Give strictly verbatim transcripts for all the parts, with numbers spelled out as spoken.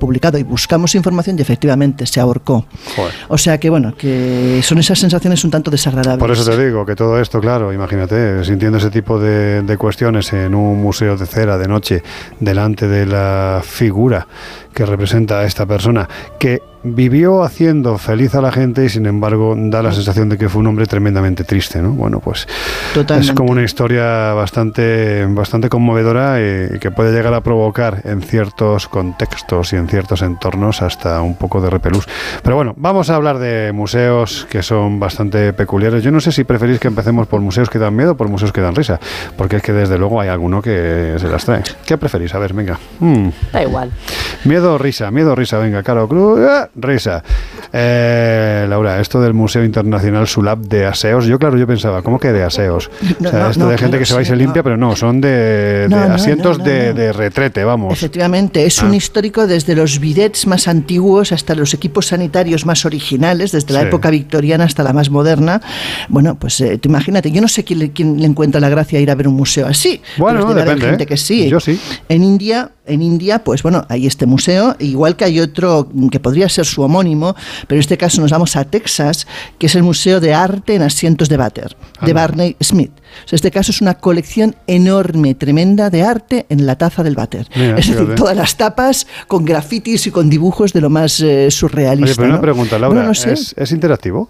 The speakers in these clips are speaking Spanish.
publicado y buscamos información y efectivamente se ahorcó. Joder. O sea que bueno, que son esas sensaciones un tanto desagradables. Por eso te digo que todo esto, claro, imagínate, sintiendo ese tipo de, de cuestiones en un museo de cera de noche, delante de la figura que representa a esta persona, que vivió haciendo feliz a la gente y sin embargo da la sensación de que fue un hombre tremendamente triste, ¿no? Bueno, pues totalmente. Es como una historia bastante, bastante conmovedora y que puede llegar a provocar en ciertos contextos y en ciertos entornos hasta un poco de repelús. Pero bueno, vamos a hablar de museos que son bastante peculiares. Yo no sé si preferís que empecemos por museos que dan miedo o por museos que dan risa, porque es que desde luego hay alguno que se las trae. ¿Qué preferís? A ver, venga. Hmm. Da igual. Miedo o risa, miedo o risa, venga, Caro Cruz, ¡ah! Risa. Eh, Laura, esto del Museo Internacional Sulab de Aseos, yo claro, yo pensaba, ¿cómo que de aseos? No, o sea, no, esto no, de gente claro, que se va y sí, se limpia, no. pero no, son de, No, de no, asientos no, no, de, no. de retrete, vamos. Efectivamente, es un Ah. histórico desde los bidets más antiguos hasta los equipos sanitarios más originales, desde la Sí. época victoriana hasta la más moderna. Bueno, pues eh, tú imagínate, yo no sé quién le, quién le encuentra la gracia a ir a ver un museo así. Bueno, pero debe haber depende, gente ¿eh? que sí. Yo sí. En India, en India, pues bueno, hay este museo, igual que hay otro que podría ser su homónimo, pero en este caso nos vamos a Texas, que es el Museo de Arte en Asientos de Váter, de Ah. Barney Smith. O sea, este caso es una colección enorme, tremenda de arte en la taza del váter. Mira, es decir, fíjate. todas las tapas con grafitis y con dibujos de lo más eh, surrealista. Oye, pero ¿no? una pregunta, Laura, Bueno, no sé. ¿es, ¿es interactivo?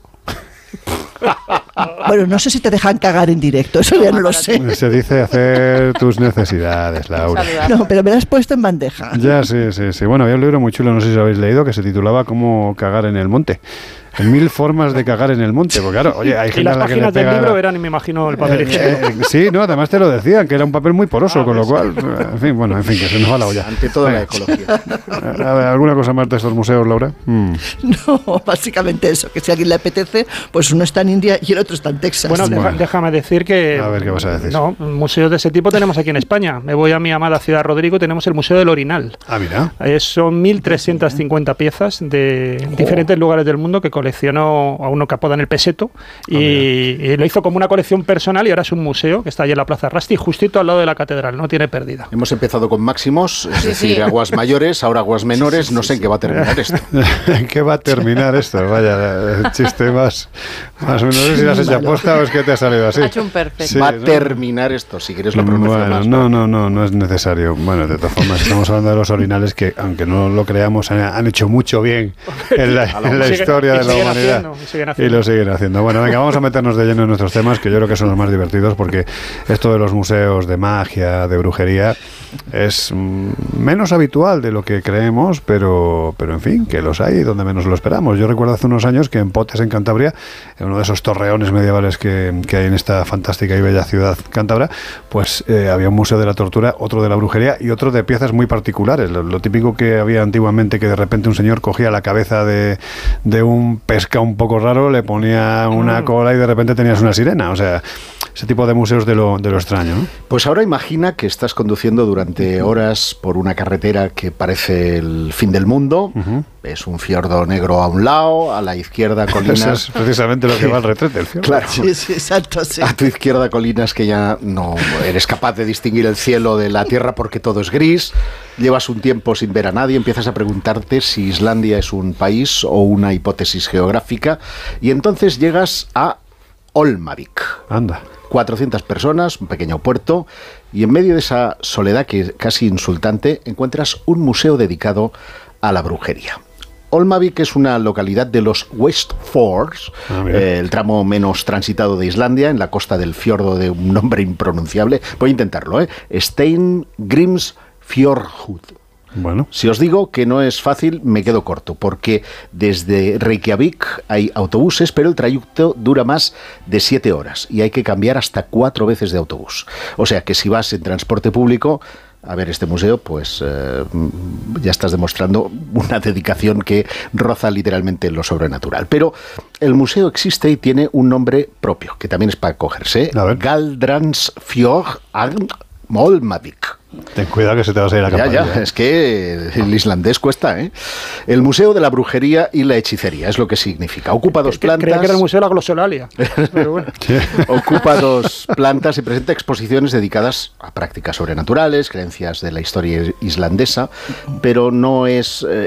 Bueno, no sé si te dejan cagar en directo, eso ya no lo sé. Se dice hacer tus necesidades, Laura. Saludar. No, pero me lo has puesto en bandeja. Ya, sí, sí, sí. Bueno, había un libro muy chulo, no sé si lo habéis leído, que se titulaba Cómo cagar en el monte. En mil formas de cagar en el monte. Porque claro, oye, hay Y gente las a la que le páginas del pega... libro eran, me imagino, el papel Eh, higiénico. eh, sí, no, además te lo decían, que era un papel muy poroso, Ah, con lo pues cual, en fin, bueno, en fin, que se nos va la olla. Ante todo la Venga. ecología. A ver, ¿alguna cosa más de estos museos, Laura? Mm. No, básicamente eso, que si a alguien le apetece, pues uno está en India y el otro está en Texas. Bueno, deja- Bueno. déjame decir que... A ver, ¿qué vas a decir? No, museos de ese tipo tenemos aquí en España. Me voy a mi amada ciudad Rodrigo, tenemos el Museo del Orinal. Ah, mira. Eh, son mil trescientas cincuenta piezas de diferentes lugares del mundo que coleccionó a uno que apodan el Peseto y, y lo hizo como una colección personal y ahora es un museo que está allí en la Plaza Rasti, justito al lado de la catedral, no tiene pérdida. Hemos empezado con máximos, es Sí, decir, sí. aguas mayores, ahora aguas menores, no sé en qué va a terminar esto. ¿En qué va a terminar esto? Vaya, el chiste más, más o menos. No sé si lo has hecho aposta o es que te ha salido así. Ha hecho un perfecto. Sí, va a ¿no? terminar esto, si quieres lo pronuncio Bueno, más. no, no, no, no es necesario. Bueno, de todas formas, estamos hablando de los orinales que, aunque no lo creamos, han, han hecho mucho bien en la, en la Y siguen- historia y de la siguen humanidad. haciendo, y siguen Y haciendo. lo siguen haciendo. Bueno, venga, vamos a meternos de lleno en nuestros temas, que yo creo que son los más divertidos, porque esto de los museos de magia, de brujería, es mm, menos habitual de lo que creemos, pero, pero en fin, que los hay donde menos lo esperamos. Yo recuerdo hace unos años que en Potes, en Cantabria, en uno de esos torreones medievales que, que hay en esta fantástica y bella ciudad cántabra, pues eh, había un museo de la tortura, otro de la brujería y otro de piezas muy particulares. Lo, lo típico que había antiguamente, que de repente un señor cogía la cabeza de, de un pesca un poco raro, le ponía una cola y de repente tenías una sirena. O sea, ese tipo de museos de lo, de lo extraño, ¿no? Pues ahora imagina que estás conduciendo durante horas por una carretera que parece el fin del mundo. Ujú. Es un fiordo negro a un lado, a la izquierda Eso colinas. es precisamente lo que va al retrete, el fiordo. Claro. Sí, sí, exacto, sí. A tu izquierda colinas que ya no eres capaz de distinguir el cielo de la tierra porque todo es gris. Llevas un tiempo sin ver a nadie, empiezas a preguntarte si Islandia es un país o una hipótesis geográfica y entonces llegas a Olmavik. Anda. cuatrocientas personas, un pequeño puerto, y en medio de esa soledad que es casi insultante encuentras un museo dedicado a la brujería. Olmavik es una localidad de los Westfjords, Ah, mira. eh, el tramo menos transitado de Islandia, en la costa del fiordo de un nombre impronunciable. Voy a intentarlo, ¿eh? Steingrímsfjörður. Bueno. Si os digo que no es fácil, me quedo corto, porque desde Reykjavik hay autobuses, pero el trayecto dura más de siete horas y hay que cambiar hasta cuatro veces de autobús. O sea que si vas en transporte público a ver este museo, pues eh, ya estás demostrando una dedicación que roza literalmente lo sobrenatural. Pero el museo existe y tiene un nombre propio, que también es para cogerse. A ver. Galdransfjord Olmavik. Ten cuidado que se te va a salir la Ya, campanilla. ya, es que el islandés cuesta, ¿eh? El Museo de la Brujería y la Hechicería, es lo que significa. Ocupa dos Creía plantas. que era el Museo de la Glosolalia. Pero bueno. Ocupa dos plantas y presenta exposiciones dedicadas a prácticas sobrenaturales, creencias de la historia islandesa, pero no es eh,